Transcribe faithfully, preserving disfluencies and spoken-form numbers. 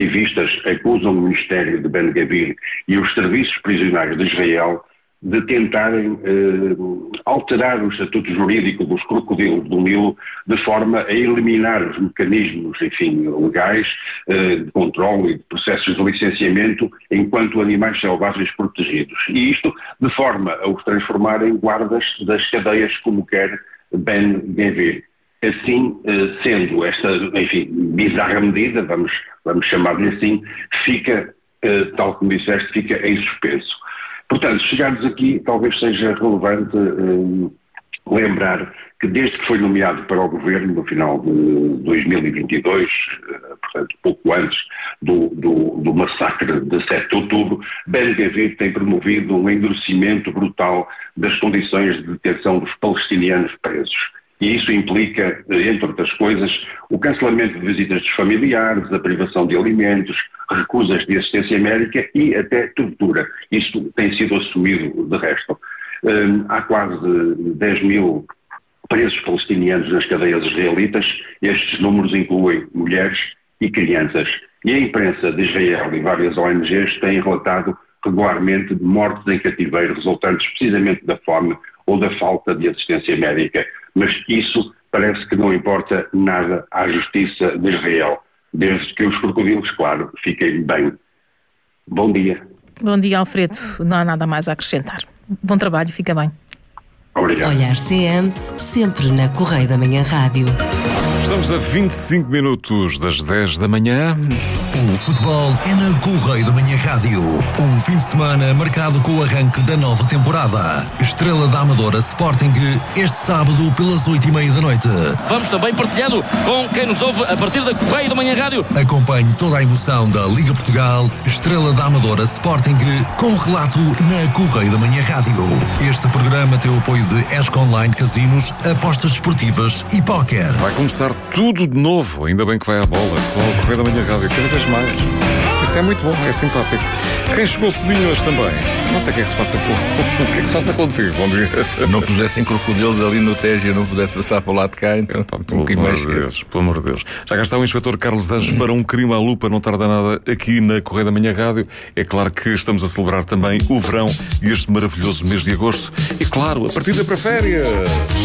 ativistas acusam o Ministério de Ben-Gvir e os serviços prisionais de Israel de tentarem eh, alterar o estatuto jurídico dos crocodilos do Nilo de forma a eliminar os mecanismos, enfim, legais eh, de controle e de processos de licenciamento enquanto animais selvagens protegidos. E isto de forma a os transformar em guardas das cadeias como quer Ben-Gvir. Assim, eh, sendo esta, enfim, bizarra medida, vamos, vamos chamar-lhe assim, fica, eh, tal como disseste, fica em suspenso. Portanto, chegarmos aqui, talvez seja relevante eh, lembrar que desde que foi nomeado para o governo, no final de dois mil e vinte e dois, eh, portanto, pouco antes do, do, do massacre de sete de outubro, Ben-Gvir tem promovido um endurecimento brutal das condições de detenção dos palestinianos presos. E isso implica, entre outras coisas, o cancelamento de visitas dos familiares, a privação de alimentos, recusas de assistência médica e até tortura. Isso tem sido assumido de resto. Hum, há quase dez mil presos palestinianos nas cadeias israelitas. Estes números incluem mulheres e crianças. E a imprensa de Israel e várias O N Gs têm relatado regularmente de mortes em cativeiro resultantes precisamente da fome ou da falta de assistência médica. Mas isso parece que não importa nada à justiça de Israel, desde que os crocodilos, claro, fiquem bem. Bom dia. Bom dia, Alfredo. Não há nada mais a acrescentar. Bom trabalho, fica bem. Obrigado. Olhar C M, sempre na Correio da Manhã Rádio. Estamos a vinte e cinco minutos das dez da manhã. O futebol é na Correio da Manhã Rádio. Um fim de semana marcado com o arranque da nova temporada. Estrela da Amadora Sporting, este sábado pelas oito e meia da noite. Vamos também partilhando com quem nos ouve a partir da Correio da Manhã Rádio. Acompanhe toda a emoção da Liga Portugal, Estrela da Amadora Sporting, com relato na Correio da Manhã Rádio. Este programa tem o apoio de Esco Online Casinos, apostas desportivas e póquer. Vai começar tudo de novo, ainda bem que vai à bola, com o Correio da Manhã Rádio, cada vez mais. Isso é muito bom, é simpático. Quem chegou cedinho hoje também? Não sei o que é que se passa com... o que é que se passa contigo, bom dia. Não pusessem crocodilos ali no Tejo e não pudesse passar para o lado de cá, então... Pá, pelo um amor de Deus, pelo amor de Deus. Já cá está o Inspetor Carlos Anjos para um crime à lupa, não tarda nada aqui na Correio da Manhã Rádio. É claro que estamos a celebrar também o verão e este maravilhoso mês de agosto. E claro, a partida para férias!